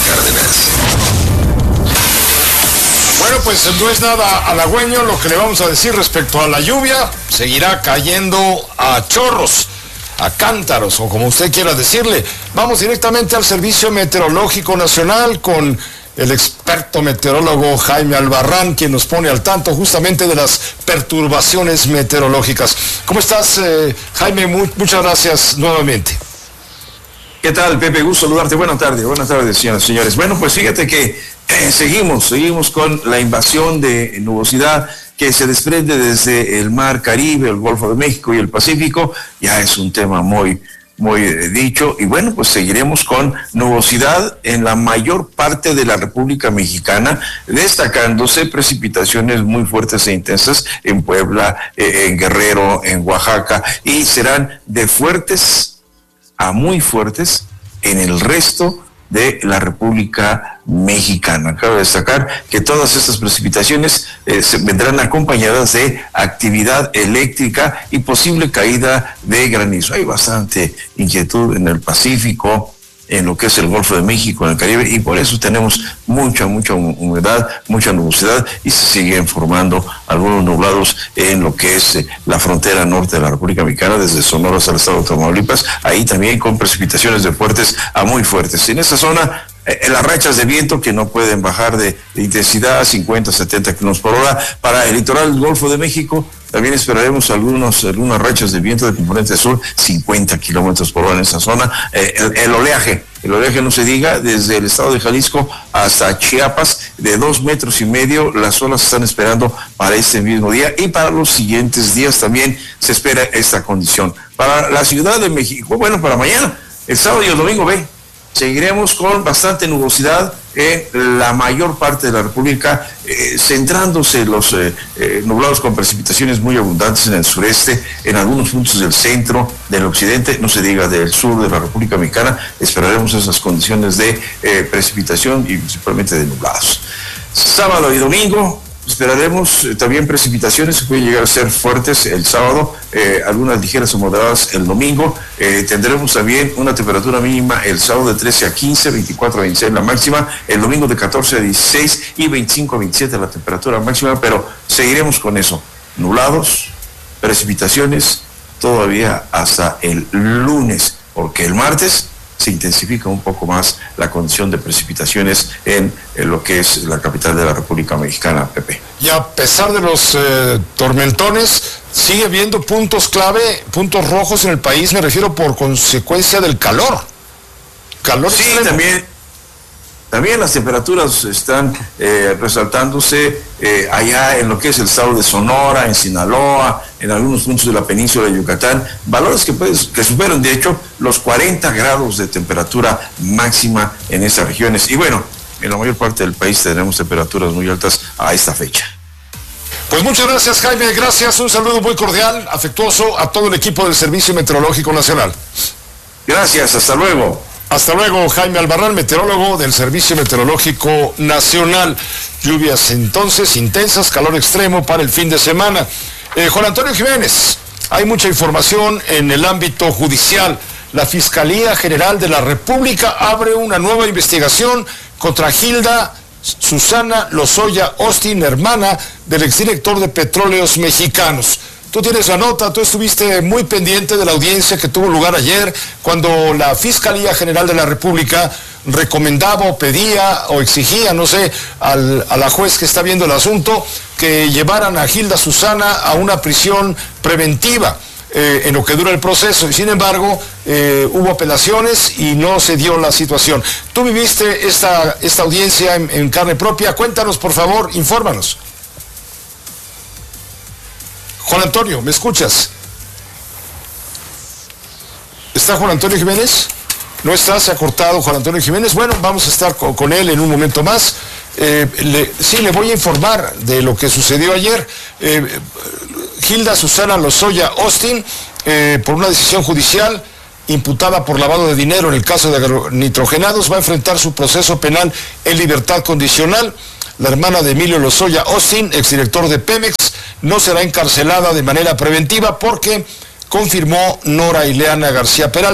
Cárdenas. Bueno, pues no es nada halagüeño lo que le vamos a decir respecto a la lluvia. Seguirá cayendo a chorros, a cántaros, o como usted quiera decirle. Vamos directamente al Servicio Meteorológico Nacional con el experto meteorólogo Jaime Albarrán, quien nos pone al tanto justamente de las perturbaciones meteorológicas. ¿Cómo estás, Jaime? Muchas gracias nuevamente. ¿Qué tal, Pepe? Gusto saludarte. Buenas tardes, señoras y señores. Bueno, pues fíjate que seguimos con la invasión de nubosidad que se desprende desde el Mar Caribe, el Golfo de México y el Pacífico. Ya es un tema muy dicho, y bueno, pues seguiremos con nubosidad en la mayor parte de la República Mexicana, destacándose precipitaciones muy fuertes e intensas en Puebla, en Guerrero, en Oaxaca, y serán de fuertes a muy fuertes en el resto de la República Mexicana. Cabe destacar que todas estas precipitaciones se vendrán acompañadas de actividad eléctrica y posible caída de granizo. Hay bastante inquietud en el Pacífico, en lo que es el Golfo de México, en el Caribe, y por eso tenemos mucha humedad, mucha nubosidad, y se siguen formando algunos nublados en lo que es la frontera norte de la República Mexicana, desde Sonora hasta el estado de Tamaulipas, ahí también con precipitaciones de fuertes a muy fuertes. En esa zona, las rachas de viento que no pueden bajar de intensidad, 50, 70 kilómetros por hora. Para el litoral del Golfo de México, también esperaremos algunas rachas de viento de componente sur, 50 kilómetros por hora en esa zona. El oleaje no se diga, desde el estado de Jalisco hasta Chiapas, de 2,5 metros, las olas están esperando para este mismo día, y para los siguientes días también se espera esta condición. Para la Ciudad de México, bueno, para mañana, el sábado y el domingo, seguiremos con bastante nubosidad en la mayor parte de la República, centrándose los nublados con precipitaciones muy abundantes en el sureste, en algunos puntos del centro, del occidente, no se diga del sur de la República Mexicana. Esperaremos esas condiciones de precipitación y principalmente de nublados. Sábado y domingo esperaremos también precipitaciones que pueden llegar a ser fuertes el sábado, algunas ligeras o moderadas el domingo. Tendremos también una temperatura mínima el sábado de 13 a 15, 24 a 26 la máxima, el domingo de 14 a 16 y 25 a 27 la temperatura máxima, pero seguiremos con eso, nublados, precipitaciones todavía hasta el lunes, porque el martes se intensifica un poco más la condición de precipitaciones en lo que es la capital de la República Mexicana, Pepe. Y a pesar de los tormentones, sigue habiendo puntos clave, puntos rojos en el país, me refiero por consecuencia del calor. Sí, extremo. También las temperaturas están resaltándose allá en lo que es el estado de Sonora, en Sinaloa, en algunos puntos de la península de Yucatán, valores que superan de hecho los 40 grados de temperatura máxima en estas regiones. Y bueno, en la mayor parte del país tenemos temperaturas muy altas a esta fecha. Pues muchas gracias, Jaime, gracias, un saludo muy cordial, afectuoso a todo el equipo del Servicio Meteorológico Nacional. Gracias, hasta luego. Hasta luego, Jaime Albarrán, meteorólogo del Servicio Meteorológico Nacional. Lluvias entonces intensas, calor extremo para el fin de semana. Juan Antonio Jiménez, hay mucha información en el ámbito judicial. La Fiscalía General de la República abre una nueva investigación contra Hilda Susana Lozoya Austin, hermana del exdirector de Petróleos Mexicanos. Tú tienes la nota, tú estuviste muy pendiente de la audiencia que tuvo lugar ayer, cuando la Fiscalía General de la República recomendaba o pedía o exigía, no sé, a la juez que está viendo el asunto, que llevaran a Hilda Susana a una prisión preventiva en lo que dura el proceso. Y sin embargo, hubo apelaciones y no se dio la situación. Tú viviste esta audiencia en carne propia. Cuéntanos, por favor, infórmanos. Juan Antonio, ¿me escuchas? ¿Está Juan Antonio Jiménez? ¿No está? ¿Se ha cortado Juan Antonio Jiménez? Bueno, vamos a estar con él en un momento más. Le voy a informar de lo que sucedió ayer. Hilda Susana Lozoya Austin, por una decisión judicial, imputada por lavado de dinero en el caso de nitrogenados, va a enfrentar su proceso penal en libertad condicional. La hermana de Emilio Lozoya Austin, exdirector de Pemex, no será encarcelada de manera preventiva porque confirmó Nora Ileana García Peralta,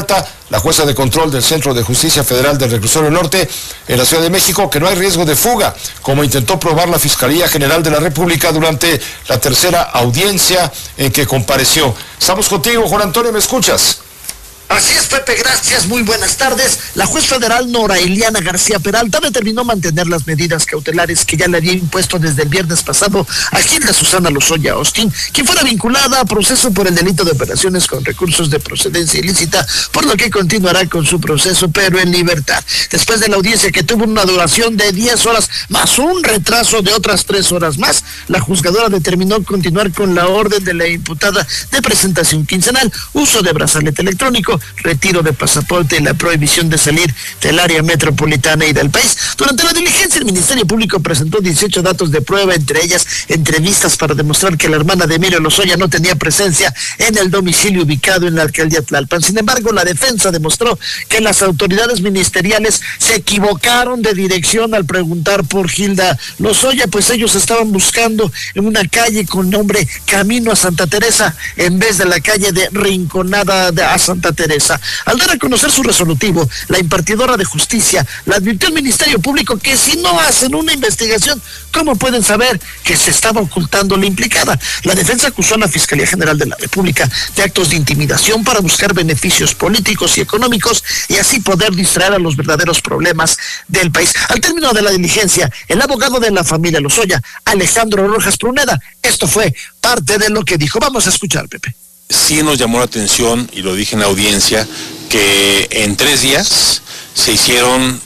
la jueza de control del Centro de Justicia Federal del Reclusorio Norte en la Ciudad de México, que no hay riesgo de fuga, como intentó probar la Fiscalía General de la República durante la tercera audiencia en que compareció. Estamos contigo, Juan Antonio, ¿me escuchas? Así es, Pepe, gracias, muy buenas tardes. La juez federal Nora Eliana García Peralta determinó mantener las medidas cautelares que ya le había impuesto desde el viernes pasado a Gilda Susana Lozoya Austin, quien fuera vinculada a proceso por el delito de operaciones con recursos de procedencia ilícita, por lo que continuará con su proceso, pero en libertad. Después de la audiencia, que tuvo una duración de 10 horas, más un retraso de otras 3 horas más, la juzgadora determinó continuar con la orden de la imputada de presentación quincenal, uso de brazalete electrónico, retiro de pasaporte y la prohibición de salir del área metropolitana y del país. Durante la diligencia, el Ministerio Público presentó 18 datos de prueba, entre ellas entrevistas para demostrar que la hermana de Emilio Lozoya no tenía presencia en el domicilio ubicado en la alcaldía Tlalpan. Sin embargo, la defensa demostró que las autoridades ministeriales se equivocaron de dirección al preguntar por Gilda Lozoya, pues ellos estaban buscando en una calle con nombre Camino a Santa Teresa en vez de la calle de Rinconada a Santa Teresa. Al dar a conocer su resolutivo, la impartidora de justicia le advirtió al Ministerio Público que si no hacen una investigación, ¿cómo pueden saber que se estaba ocultando la implicada? La defensa acusó a la Fiscalía General de la República de actos de intimidación para buscar beneficios políticos y económicos y así poder distraer a los verdaderos problemas del país. Al término de la diligencia, el abogado de la familia Lozoya, Alejandro Rojas Pruneda, esto fue parte de lo que dijo. Vamos a escuchar, Pepe. Sí nos llamó la atención, y lo dije en la audiencia, que en 3 días se hicieron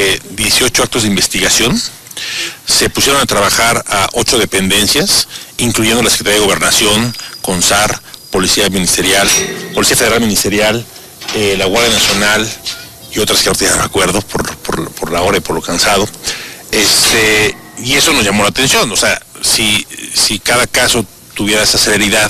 18 actos de investigación, se pusieron a trabajar a 8 dependencias, incluyendo la Secretaría de Gobernación, CONSAR, Policía Federal Ministerial, la Guardia Nacional y otras que ahorita ya no me acuerdo por la hora y por lo cansado. Y eso nos llamó la atención, o sea, si cada caso tuviera esa celeridad,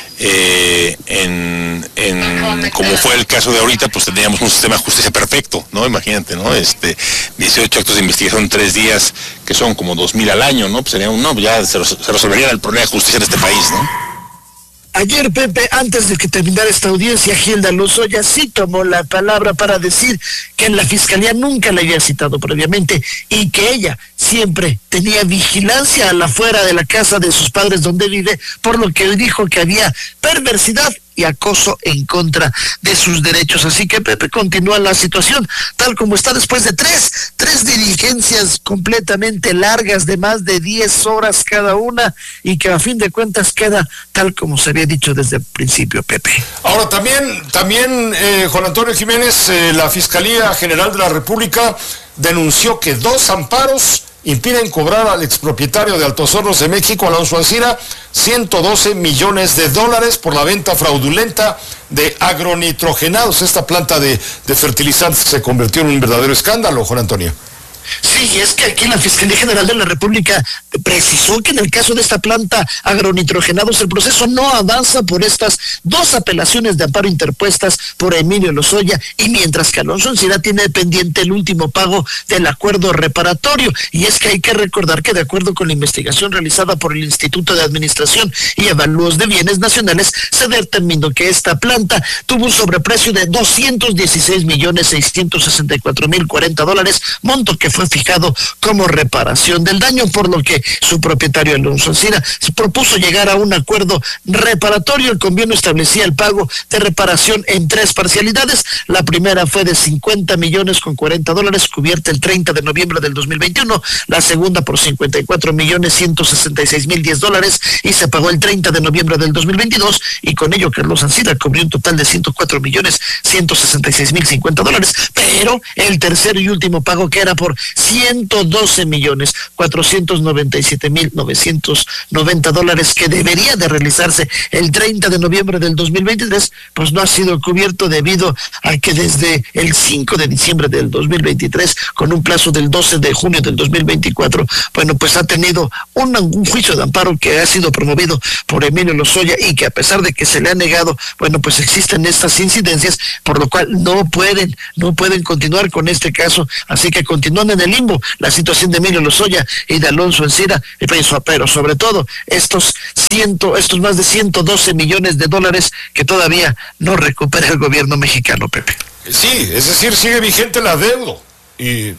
como fue el caso de ahorita, pues tendríamos un sistema de justicia perfecto, ¿no? Imagínate, ¿no? 18 actos de investigación en 3 días, que son como 2,000 al año, ¿no? Pues sería ya se resolvería el problema de justicia en este país, ¿no? Ayer, Pepe, antes de que terminara esta audiencia, Gilda Lozoya sí tomó la palabra para decir que en la Fiscalía nunca la había citado previamente y que ella siempre tenía vigilancia a la afuera de la casa de sus padres donde vive, por lo que dijo que había perversidad y acoso en contra de sus derechos. Así que, Pepe, continúa la situación tal como está después de tres diligencias completamente largas de más de 10 horas cada una y que a fin de cuentas queda tal como se había dicho desde el principio, Pepe. Ahora también Juan Antonio Jiménez, la Fiscalía General de la República denunció que 2 amparos impiden cobrar al expropietario de Altos Hornos de México, Alonso Ancira, $112 millones por la venta fraudulenta de agronitrogenados. Esta planta de fertilizantes se convirtió en un verdadero escándalo, Juan Antonio. Sí, es que aquí la Fiscalía General de la República precisó que en el caso de esta planta agronitrogenados el proceso no avanza por estas 2 apelaciones de amparo interpuestas por Emilio Lozoya, y mientras que Alonso Ancira tiene pendiente el último pago del acuerdo reparatorio. Y es que hay que recordar que de acuerdo con la investigación realizada por el Instituto de Administración y Avalúos de Bienes Nacionales, se determinó que esta planta tuvo un sobreprecio de $216,664,040, monto que fue fijado como reparación del daño, por lo que su propietario Alonso Ancira se propuso llegar a un acuerdo reparatorio. El convenio establecía el pago de reparación en 3 parcialidades. La primera fue de $50,040,000, cubierta el 30 de noviembre del 2021, la segunda por $54,166,010 y se pagó el 30 de noviembre del 2022, y con ello Carlos Ancira cubrió un total de $104,166,050, pero el tercer y último pago, que era por $112,497,990, que debería de realizarse el 30 de noviembre del 2023, pues no ha sido cubierto debido a que desde el 5 de diciembre del 2023, con un plazo del 12 de junio del 2024, bueno, pues ha tenido un juicio de amparo que ha sido promovido por Emilio Lozoya, y que a pesar de que se le ha negado, bueno, pues existen estas incidencias, por lo cual no pueden continuar con este caso, así que continúan en el limbo la situación de Emilio Lozoya y de Alonso Ancira, pero sobre todo estos más de $112 millones que todavía no recupera el gobierno mexicano, Pepe. Sí, es decir, sigue vigente el adeudo. Y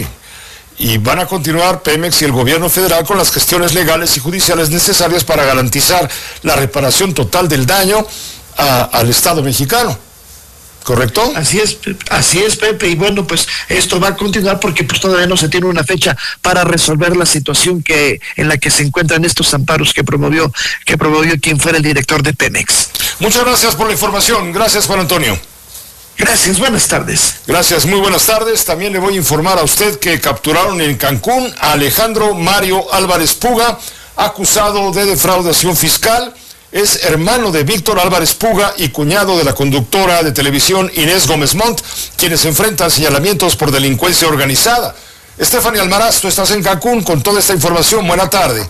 van a continuar Pemex y el gobierno federal con las gestiones legales y judiciales necesarias para garantizar la reparación total del daño al Estado mexicano. ¿Correcto? Así es, Pepe, y bueno, pues esto va a continuar porque pues todavía no se tiene una fecha para resolver la situación en la que se encuentran estos amparos que promovió quien fuera el director de Pemex. Muchas gracias por la información. Gracias, Juan Antonio. Gracias, buenas tardes. Gracias, muy buenas tardes. También le voy a informar a usted que capturaron en Cancún a Alejandro Mario Álvarez Puga, acusado de defraudación fiscal. Es hermano de Víctor Álvarez Puga y cuñado de la conductora de televisión Inés Gómez Montt, quienes enfrentan señalamientos por delincuencia organizada. Stephanie Almaraz, tú estás en Cancún con toda esta información. Buena tarde.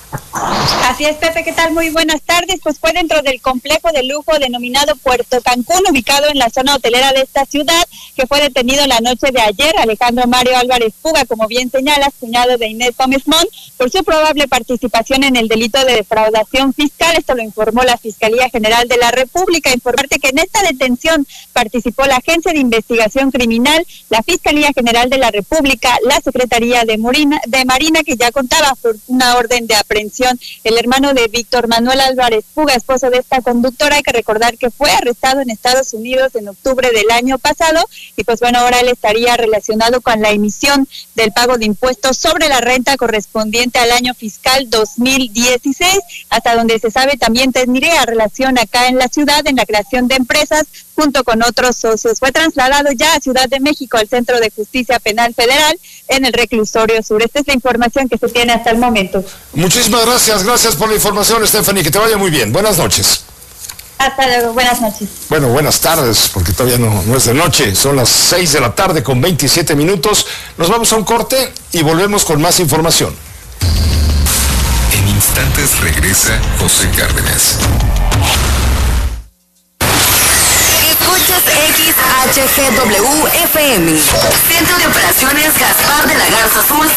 Así es, Pepe, ¿qué tal? Muy buenas tardes. Pues fue dentro del complejo de lujo denominado Puerto Cancún, ubicado en la zona hotelera de esta ciudad, que fue detenido la noche de ayer Alejandro Mario Álvarez Puga, como bien señalas, cuñado de Inés Gómez Montt, por su probable participación en el delito de defraudación fiscal. Esto lo informó la Fiscalía General de la República. Informarte que en esta detención participó la Agencia de Investigación Criminal, la Fiscalía General de la República, la Secretaría de Marina, que ya contaba por una orden de aprehensión. El hermano de Víctor Manuel Álvarez Puga, esposo de esta conductora, hay que recordar que fue arrestado en Estados Unidos en octubre del año pasado, y pues bueno, ahora él estaría relacionado con la emisión del pago de impuestos sobre la renta correspondiente al año fiscal 2016, hasta donde se sabe también tendría relación acá en la ciudad en la creación de empresas junto con otros socios. Fue trasladado ya a Ciudad de México, al Centro de Justicia Penal Federal, en el Reclusorio Sur. Esta es la información que se tiene hasta el momento. Muchísimas gracias por la información, Stephanie, que te vaya muy bien. Buenas noches. Hasta luego, buenas noches. Bueno, buenas tardes, porque todavía no es de noche, son las 6 de la tarde con 27 minutos. Nos vamos a un corte y volvemos con más información. En instantes regresa José Cárdenas. Escuchas XHGW-FM. Centro de Operaciones Gaspar de la Garza Azul,